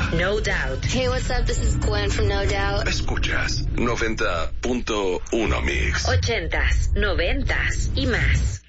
No Doubt. Hey, what's up? This is Gwen from No Doubt. Escuchas 90.1 Mix. 80s, 90s y más.